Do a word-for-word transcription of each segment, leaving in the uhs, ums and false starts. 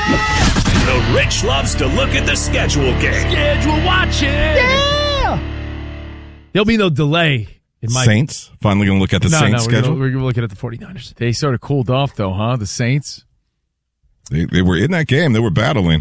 The Rich loves to look at the schedule game. Schedule watching. Yeah. There'll be no delay. In my... Saints? Finally going to look at the no, Saints no, schedule? No, we're going to look at the 49ers. They sort of cooled off, though, huh? The Saints? They they were in that game. They were battling.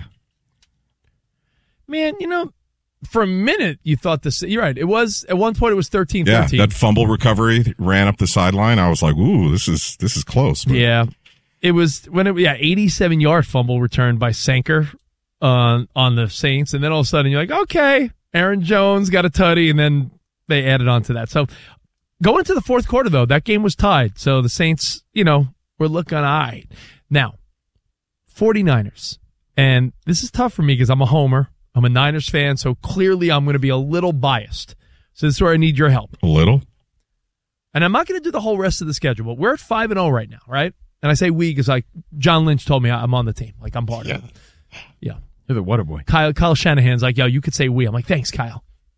Man, you know, for a minute you thought this. You're right. It was at one point it was thirteen thirteen. Yeah, that fumble recovery ran up the sideline. I was like, "Ooh, this is this is close." But... Yeah, it was when it yeah eighty-seven yard fumble returned by Sanker on on the Saints, and then all of a sudden you're like, okay, Aaron Jones got a tutty, and then they added on to that. So going into the fourth quarter though, that game was tied. So the Saints, you know, were looking all right. Now, 49ers, and this is tough for me because I'm a homer. I'm a Niners fan, so clearly I'm going to be a little biased. So this is where I need your help. A little? And I'm not going to do the whole rest of the schedule, but we're at five and oh right now, right? And I say we because like John Lynch told me I'm on the team. Like I'm part yeah. of it. Yeah. You're the water boy. Kyle, Kyle Shanahan's like, yo, you could say we. I'm like, thanks, Kyle.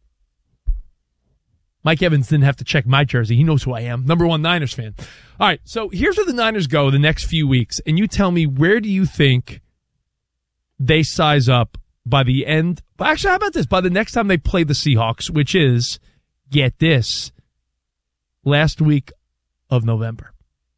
Mike Evans didn't have to check my jersey. He knows who I am. Number one Niners fan. All right, so here's where the Niners go the next few weeks. And you tell me, where do you think they size up by the end? Actually, how about this? By the next time they play the Seahawks, which is, get this, last week of November.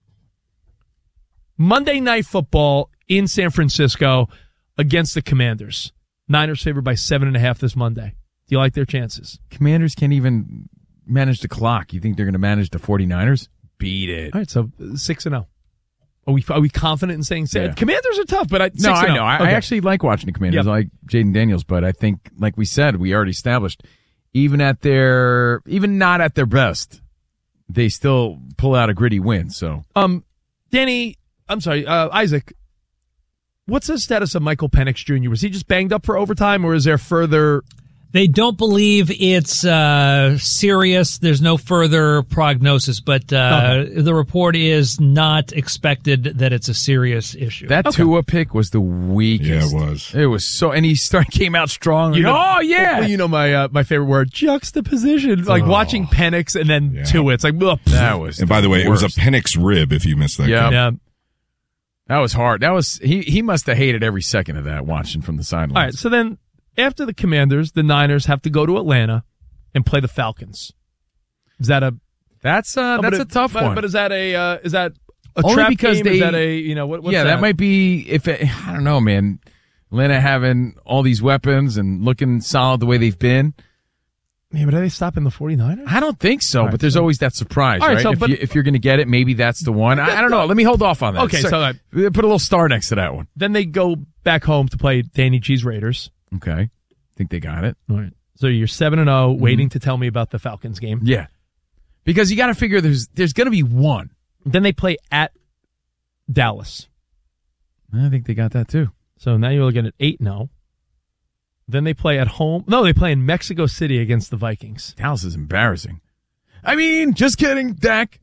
Monday Night Football in San Francisco against the Commanders. Niners favored by seven and a half this Monday. Do you like their chances? Commanders can't even manage the clock. You think they're going to manage the 49ers? Beat it. All right, so six and zero. Are we are we confident in saying six? Yeah. Commanders are tough, but I six no, and I know. oh. I, okay. I actually like watching the Commanders. Yep. I like Jaden Daniels, but I think, like we said, we already established, even at their, even not at their best, they still pull out a gritty win. So, um, Danny, I'm sorry, uh, Isaac. What's the status of Michael Penix Junior? Was he just banged up for overtime, or is there further? They don't believe it's uh, serious. There's no further prognosis, but uh, okay. the report is not expected that it's a serious issue. That okay. Tua pick was the weakest. Yeah, it was. It was so, and he started came out strong. You like, know, oh yeah, well, you know my uh, my favorite word, juxtaposition. Like oh. watching Penix and then yeah. Tua. It's like ugh. That was. And by the way, worst. it was a Penix rib. If you missed that, yeah, yeah. That was hard. That was he. He must have hated every second of that watching from the sidelines. All right, so then. After the Commanders, the Niners have to go to Atlanta and play the Falcons. Is that a that's uh, that's it, a tough but, one? But is that a uh, is that a only trap because game? they is that a you know what? What's yeah, that? that might be if it, I don't know, man. Atlanta having all these weapons and looking solid the way they've been. Yeah, but are they stopping the 49ers? I don't think so, right, but there's so. always that surprise, right? right? So, if, but, you, if you're going to get it, maybe that's the one. I, I don't know. Let me hold off on that. Okay, so, so uh, put a little star next to that one. Then they go back home to play Danny G's Raiders. Okay. Think they got it. All right. So you're seven and zero, waiting to tell me about the Falcons game. Yeah, because you got to figure there's there's going to be one. Then they play at Dallas. I think they got that too. So now you're looking at eight and zero. Then they play at home. No, they play in Mexico City against the Vikings. Dallas is embarrassing. I mean, just kidding, Dak.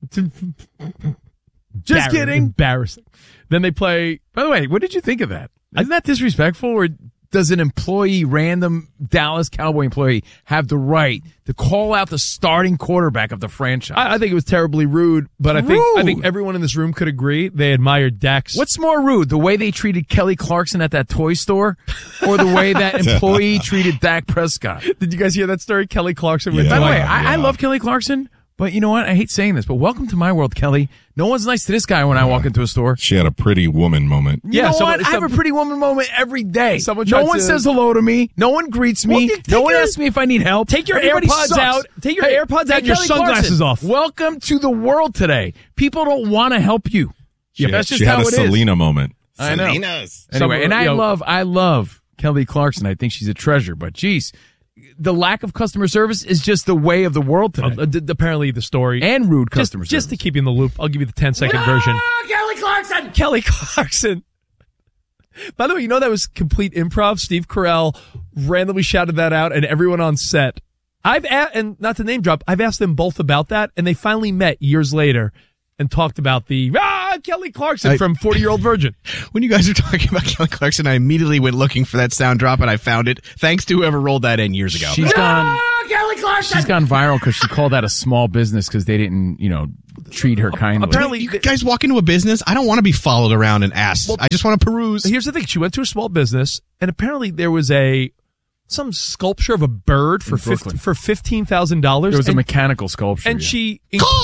Just kidding. Embarrassing. Then they play. By the way, what did you think of that? Isn't that disrespectful? Or does an employee, random Dallas Cowboy employee, have the right to call out the starting quarterback of the franchise? I, I think it was terribly rude, but rude. I think I think everyone in this room could agree they admired Dak's. What's more rude, the way they treated Kelly Clarkson at that toy store, or the way that employee treated Dak Prescott? Did you guys hear that story? Kelly Clarkson. With Yeah. By the way, Yeah. I, I love Kelly Clarkson. But you know what? I hate saying this, but welcome to my world, Kelly. No one's nice to this guy when I walk into a store. She had a pretty woman moment. You yeah, know someone, what? I have a pretty woman moment every day. Someone no one to, says hello to me. No one greets me. Well, no one your, asks me if I need help. Take your Everybody AirPods sucks. out. Take your hey, AirPods hey, out and your Kelly sunglasses Clarkson, off. Welcome to the world today. People don't want to help you. She, that's just she how had a it is. Selena moment. I know. Selena's. Anyway, Some, and I you know, love, I love Kelly Clarkson. I think she's a treasure. But geez, the lack of customer service is just the way of the world today. Uh, d- apparently, the story and rude just, customer service. Just to keep you in the loop, I'll give you the ten second no, version. Kelly Clarkson! Kelly Clarkson. By the way, you know that was complete improv. Steve Carell randomly shouted that out, and everyone on set. I've a- and not to name drop, I've asked them both about that, and they finally met years later, and talked about the ah, Kelly Clarkson I- from forty-year-old Virgin. When you guys were talking about Kelly Clarkson, I immediately went looking for that sound drop, and I found it. Thanks to whoever rolled that in years ago. She's gone. She's gone viral because she called out a small business because they didn't, you know, treat her kindly. Apparently, you guys walk into a business. I don't want to be followed around and asked. I just want to peruse. Here's the thing: she went to a small business, and apparently there was a some sculpture of a bird for In Brooklyn. fifty, for fifteen thousand dollars. There was and, a mechanical sculpture. and yeah. she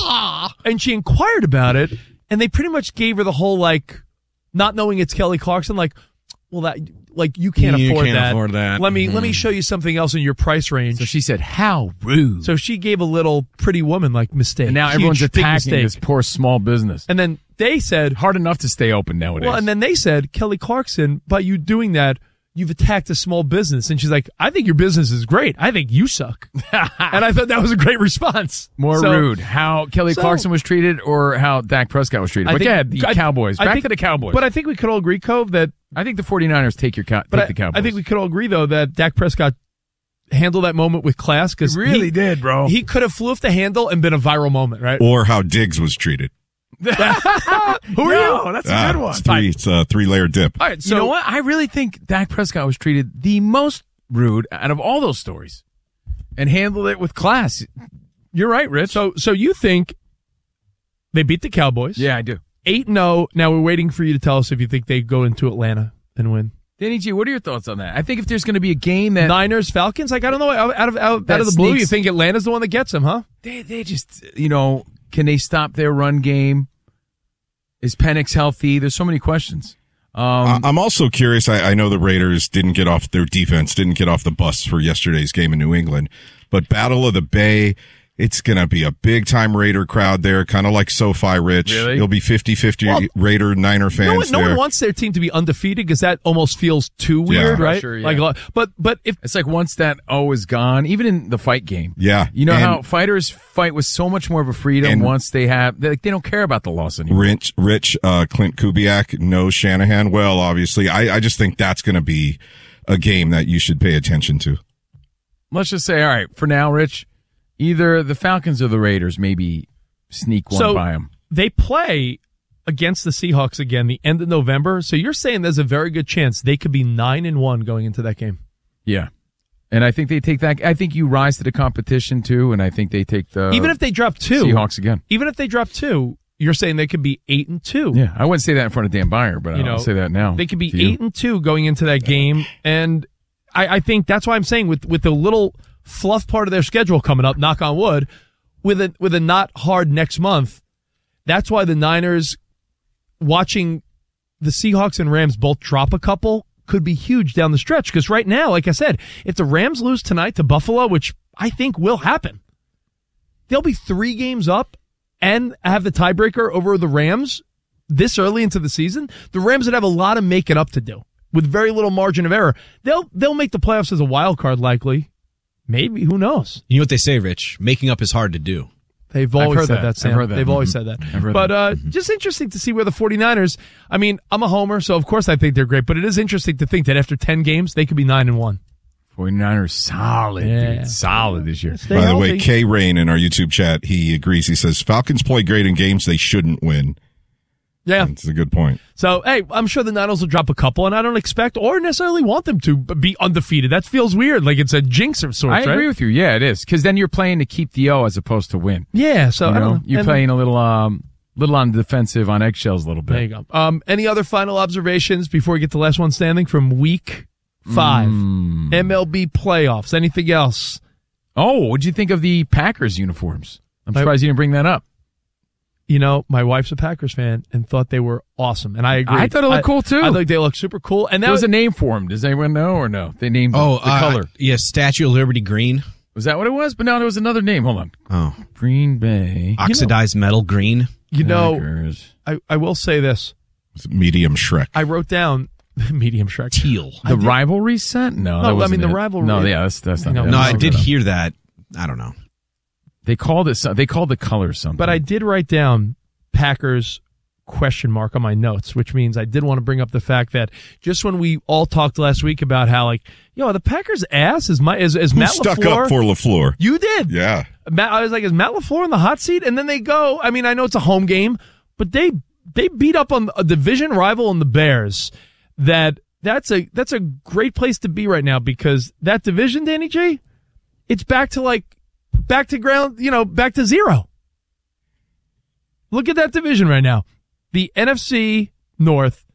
and she inquired about it, and they pretty much gave her the whole like, not knowing it's Kelly Clarkson, like, well, that like you can't You afford can't that. afford that. Let me let me show you something else in your price range. So she said, "How rude!" So she gave a little pretty woman like mistake. and now Huge, everyone's big attacking mistake. this poor small business. And then they said, Hard enough to stay open nowadays. well, and then they said, Kelly Clarkson, by you doing that, you've attacked a small business. And she's like, I think your business is great. I think you suck. And I thought that was a great response. More So, rude. How Kelly so- Clarkson was treated or how Dak Prescott was treated. I But think- yeah, the I- Cowboys. I Back think- to the Cowboys. But I think we could all agree, Cove, that I think the 49ers take your cow- but take I, the Cowboys. I think we could all agree, though, that Dak Prescott handled that moment with class because He really did, bro. He could have flew off the handle and been a viral moment, right? Or how Diggs was treated. Who are No, you? that's a Ah, good one. It's three. It's a three-layer dip. All right, so you know what? I really think Dak Prescott was treated the most rude out of all those stories and handled it with class. You're right, Rich. So, so you think they beat the Cowboys? yeah, I do. eight and oh. Now we're waiting for you to tell us if you think they go into Atlanta and win. Danny G, what are your thoughts on that? I think if there's going to be a game that Niners, Falcons, like I don't know, out out of out, That out of the blue, sneaks- you think Atlanta's the one that gets them, huh? they they just, you know, can they stop their run game? Is Penix healthy? There's so many questions. Um, I- I'm also curious. I, I know the Raiders didn't get off their defense, didn't get off the bus for yesterday's game in New England, but Battle of the Bay, it's going to be a big time Raider crowd there, kind of like SoFi, Rich. Really? It'll be fifty-fifty Well, Raider Niner fans No one, no there. one wants their team to be undefeated because that almost feels too weird, Yeah. right? Sure, yeah. Like, uh, but but if it's like once that O is gone, even in the fight game. Yeah. You know And how fighters fight with so much more of a freedom And- once they have, they, like, they don't care about the loss anymore. Rich, Rich uh, Clint Kubiak knows Shanahan well, obviously. I, I just think that's going to be a game that you should pay attention to. Let's just say, all right, for now, Rich, either the Falcons or the Raiders maybe sneak one so by them. they play against the Seahawks again the end of November, so you're saying there's a very good chance they could be nine and one going into that game. Yeah. And I think they take that. I think you rise to the competition too, and I think they take the Even if they drop two, Seahawks again. Even if they drop two, you're saying they could be eight and two. Yeah, I wouldn't say that in front of Dan Byer, but You I'll know, say that now. They could be to you. eight and two going into that game, and I, I think that's why I'm saying with with the little fluff part of their schedule coming up, knock on wood, with a with a not hard next month. That's why the Niners watching the Seahawks and Rams both drop a couple could be huge down the stretch. Because right now, like I said, if the Rams lose tonight to Buffalo, which I think will happen, they'll be three games up and have the tiebreaker over the Rams this early into the season. The Rams would have a lot of making up to do with very little margin of error. They'll they'll make the playoffs as a wild card likely. Maybe, who knows? You know what they say, Rich? Making up is hard to do. They've I've always heard said that. that, I've Sam. heard that. They've always Mhm. said that. I've heard but that. uh, just interesting to see where the 49ers, I mean, I'm a homer, so of course I think they're great, but it is interesting to think that after ten games, they could be nine and one. 49ers solid, Yeah. dude. Solid this year. Stay By the healthy. way, Kay Rain in our YouTube chat, he agrees. He says, Falcons play great in games they shouldn't win. Yeah. That's a good point. So, hey, I'm sure the Niners will drop a couple, and I don't expect or necessarily want them to be undefeated. That feels weird. Like it's a jinx of sorts, I right? agree with you. Yeah, it is. Because then you're playing to keep the O as opposed to win. Yeah, so You I know, don't know. you're And- playing a little, um, little on the defensive, on eggshells a little bit. There you go. Um, any other final observations before we get to last one standing from week five? Mm. M L B playoffs. Anything else? Oh, what'd you think of the Packers uniforms? I'm I- surprised you didn't bring that up. You know, my wife's a Packers fan and thought they were awesome, and I agree. I thought it looked cool, too. I think they look super cool, and that There was was a name for them. Does anyone know or no? They named Oh, the uh, color. yeah, Statue of Liberty green. Was that what it was? But no, there was another name. Hold on. Oh, Green Bay. oxidized metal green. you know. Packers. I, I will say this. It's medium Shrek. I wrote down medium Shrek. Teal. The rivalry set? No, No, that I wasn't mean, the it. rivalry- No, yeah, that's that's not. No, that No, was I did something. hear that. I don't know. They called it. some- They called the color something. But I did write down Packers question mark on my notes, which means I did want to bring up the fact that just when we all talked last week about how like, yo, the Packers ass is my is, is Who Matt stuck LaFleur. up for LaFleur? You did. Yeah. Matt, I was like, is Matt LaFleur in the hot seat? And then they go, I mean, I know it's a home game, but they they beat up on a division rival in the Bears. That that's a that's a great place to be right now because that division, Danny J, it's back to like back to ground, you know, back to zero. Look at that division right now. The N F C North,